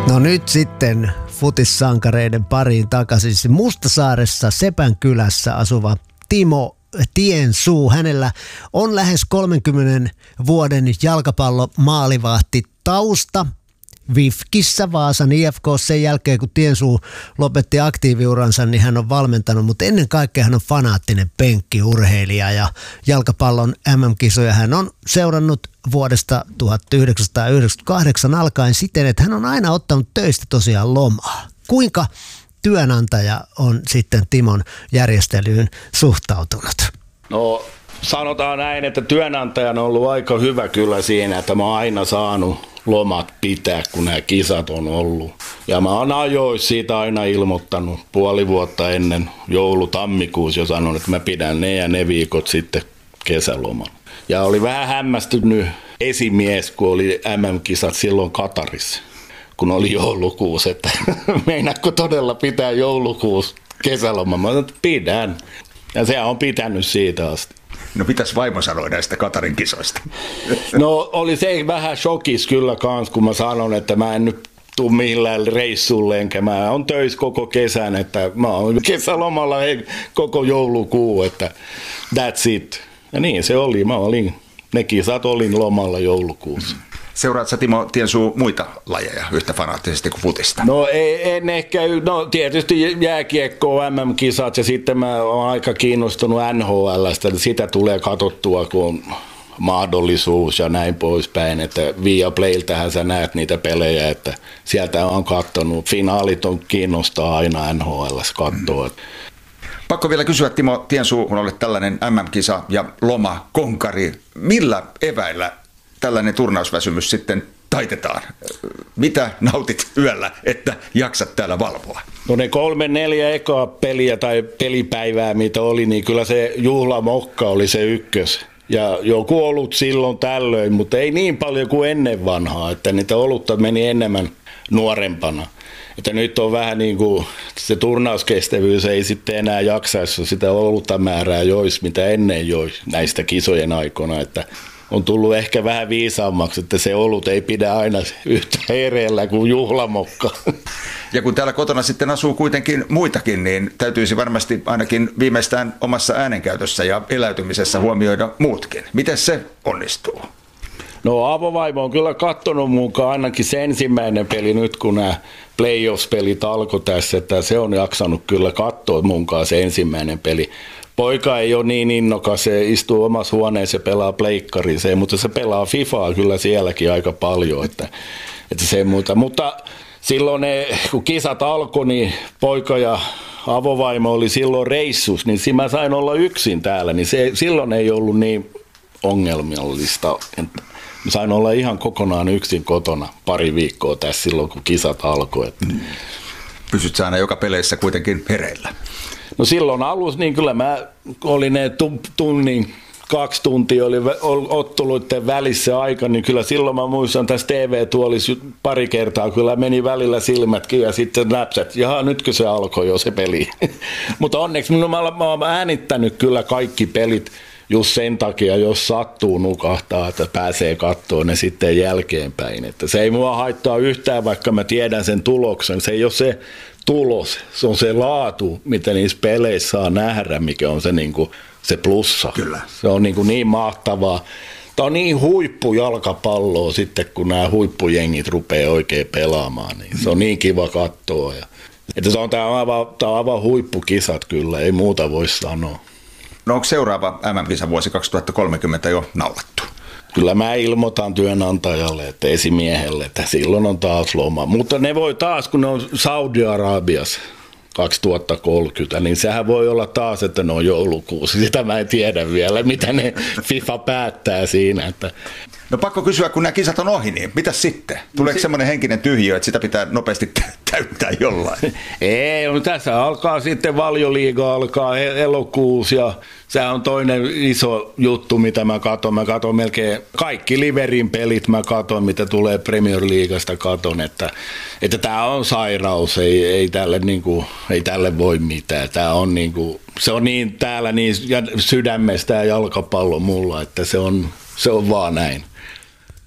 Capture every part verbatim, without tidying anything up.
No nyt sitten futissankareiden pariin takaisin. Mustasaaressa Sepän kylässä asuva Timo Tiensuu. Hänellä on lähes kolmenkymmenen vuoden jalkapallomaalivahti tausta. Vifkissä Vaasan I F K sen jälkeen, kun Tiensuu lopetti aktiiviuransa, niin hän on valmentanut, mutta ennen kaikkea hän on fanaattinen penkkiurheilija ja jalkapallon M M-kisoja hän on seurannut vuodesta tuhatyhdeksänsataayhdeksänkymmentäkahdeksan alkaen siten, että hän on aina ottanut töistä tosiaan lomaa. Kuinka työnantaja on sitten Timon järjestelyyn suhtautunut? No sanotaan näin, että työnantajan on ollut aika hyvä kyllä siinä, että mä oon aina saanut lomat pitää, kun nämä kisat on ollut. Ja mä oon ajoissa siitä aina ilmoittanut puoli vuotta ennen joulu-tammikuussa jo sanonut, että mä pidän ne ja ne viikot sitten kesäloman. Ja oli vähän hämmästynyt esimies, kun oli M M-kisat silloin Katarissa, kun oli joulukuussa, että meinaatko todella pitää joulukuussa kesäloman? Mä sanoin, että pidän. Ja se on pitänyt siitä asti. No mitäs vaimo sanoi näistä Katarin kisoista? No oli se vähän shokis kyllä kans, kun mä sanon, että mä en nyt tuu millään reissulle, enkä mä on töissä koko kesän, että mä oon kesälomalla koko joulukuu, että that's it. Ja niin se oli, mä olin, ne kisat olin lomalla joulukuussa. Seuraatko Timo Tiensuu muita lajeja yhtä fanaattisesti kuin futista? No ei, en ehkä, no tietysti jääkiekko, M M-kisat ja sitten mä oon aika kiinnostunut N H L:stä, sitä tulee katsottua kun on mahdollisuus ja näin poispäin, että Viaplayltähän sä näet niitä pelejä, että sieltä on katsonut, finaalit on kiinnostaa aina N H L:ssä katsoa. Pakko vielä kysyä Timo Tiensuu, kun olet tällainen M M-kisa ja loma konkari, millä eväillä tällainen turnausväsymys sitten taitetaan? Mitä nautit yöllä, että jaksat täällä valvoa? No ne kolme, neljä ekaa peliä tai pelipäivää, mitä oli, niin kyllä se juhlamokka oli se ykkös. Ja joku olut silloin tällöin, mutta ei niin paljon kuin ennen vanhaa, että niitä olutta meni enemmän nuorempana. Että nyt on vähän niin kuin se turnauskestävyys ei sitten enää jaksaisi sitä olutta määrää jois, mitä ennen jois näistä kisojen aikana, että on tullut ehkä vähän viisaammaksi, että se olut ei pidä aina yhtä hereellä kuin juhlamokka. Ja kun täällä kotona sitten asuu kuitenkin muitakin, niin täytyisi varmasti ainakin viimeistään omassa äänenkäytössä ja eläytymisessä huomioida muutkin. Miten se onnistuu? No avovaimo on kyllä katsonut mukaan ainakin se ensimmäinen peli nyt, kun nämä playoffs-pelit alkoi tässä, että se on jaksanut kyllä katsoa mukaan se ensimmäinen peli. Poika ei ole niin innokas, se istuu omassa huoneessa ja pelaa pleikkaria, mutta se pelaa Fifaa kyllä sielläkin aika paljon, että, että se muuta. Mutta silloin ne, kun kisat alkoi, niin poika ja avovaimo oli silloin reissus, niin siinä mä sain olla yksin täällä, niin se, silloin ei ollut niin ongelmallista. Mä sain olla ihan kokonaan yksin kotona pari viikkoa tässä silloin, kun kisat alkoi. Mm. Pysyt sä aina joka peleissä kuitenkin hereillä? No silloin alussa, niin kyllä mä olin ne tunnin, kaksi tuntia oli otteluiden välissä aika, niin kyllä silloin mä muistan tässä T V-tuolissa pari kertaa, kyllä meni välillä silmätkin ja sitten näpsät, jaha nytkö se alkoi jo se peli. Mutta onneksi mä, mä oon äänittänyt kyllä kaikki pelit just sen takia, jos sattuu nukahtaa, että pääsee katsoa ne sitten jälkeenpäin. Että se ei mua haittaa yhtään, vaikka mä tiedän sen tuloksen. Se ei ole se tulos, se on se laatu, mitä niissä peleissä saa nähdä, mikä on se, niin kuin, se plussa. Kyllä. Se on niin, kuin niin mahtavaa. Tämä on niin huippujalkapalloa sitten, kun nämä huippujengit rupeaa oikein pelaamaan. Niin se on niin kiva katsoa. Ja, että se on, tämä on aivan, tämä on aivan huippukisat kyllä, ei muuta voi sanoa. No onko seuraava M M-kisa vuosi kaksituhattakolmekymmentä jo naulattu? Kyllä mä ilmoitan työnantajalle, että esimiehelle, että silloin on taas loma. Mutta ne voi taas, kun ne on Saudi-Arabiassa kaksituhattakolmekymmentä, niin sehän voi olla taas, että ne on joulukuussa. Sitä mä en tiedä vielä, mitä ne FIFA päättää siinä. Että no pakko kysyä, kun nämä kisat on ohi, niin mitäs sitten? Tuleeko no, semmoinen henkinen tyhjiö, että sitä pitää nopeasti täyttää jollain? Ei, no tässä alkaa sitten Valioliiga, alkaa elokuussa ja se on toinen iso juttu, mitä mä katon. Mä katon melkein kaikki Liverin pelit, mä katon, mitä tulee Premier Leaguesta, katon, että että tää on sairaus, ei, ei, tälle, niin kuin, ei tälle voi mitään. Tää on niin kuin, se on niin täällä niin sydämestä ja jalkapallo mulla, että se on, se on vaan näin.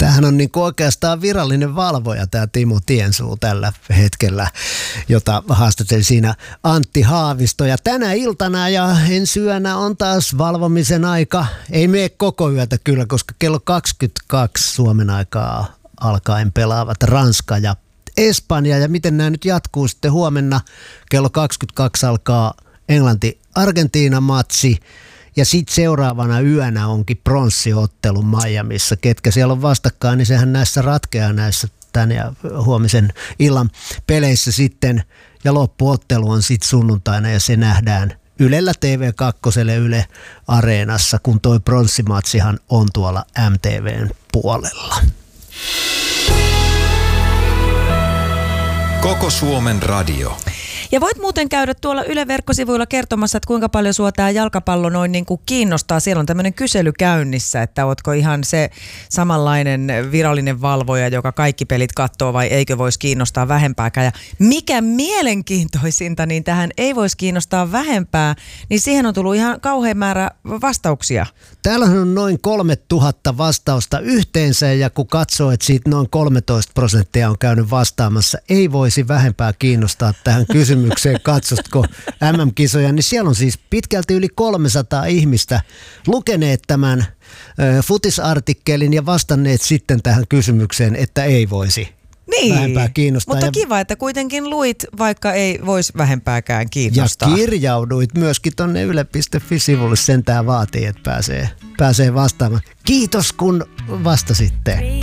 Tämähän on niin kuin oikeastaan virallinen valvoja tämä Timo Tiensuu tällä hetkellä, jota haastattelin siinä Antti Haavisto. Ja tänä iltana ja ensi yönä on taas valvomisen aika. Ei mene koko yötä kyllä, koska kello kaksikymmentäkaksi Suomen aikaa alkaen pelaavat Ranska ja Espanja. Ja miten nämä nyt jatkuu sitten huomenna? Kello kaksikymmentäkaksi alkaa Englanti-Argentiina-matsi. Ja sitten seuraavana yönä onkin pronssiottelu Miamiissa. Ketkä siellä on vastakkain, niin sehän näissä ratkeaa näissä tän ja huomisen illan peleissä sitten. Ja loppuottelu on sitten sunnuntaina ja se nähdään Ylellä T V kaksi Yle Areenassa, kun toi pronssimatsihan on tuolla M T V:n puolella. Koko Suomen radio. Ja voit muuten käydä tuolla Yle verkkosivuilla kertomassa, että kuinka paljon sua tämä jalkapallo noin niin kuin kiinnostaa. Siellä on tämmöinen kysely käynnissä, että ootko ihan se samanlainen virallinen valvoja, joka kaikki pelit katsoo vai eikö voisi kiinnostaa vähempääkään. Ja mikä mielenkiintoisinta, niin tähän ei voisi kiinnostaa vähempää, niin siihen on tullut ihan kauhean määrä vastauksia. Täällä on noin kolmetuhatta vastausta yhteensä ja kun katsoo, että siitä noin kolmetoista prosenttia on käynyt vastaamassa, ei voisi vähempää kiinnostaa tähän kysymykseen. Katsotko M M-kisoja, niin siellä on siis pitkälti yli kolmesataa ihmistä lukeneet tämän ö, futisartikkelin ja vastanneet sitten tähän kysymykseen, että ei voisi niin, vähempää kiinnostaa. Mutta ja kiva, että kuitenkin luit, vaikka ei voisi vähempääkään kiinnostaa. Ja kirjauduit myöskin tonne yle piste fi-sivulle, sen tää vaatii, että pääsee, pääsee vastaamaan. Kiitos kun vastasitte.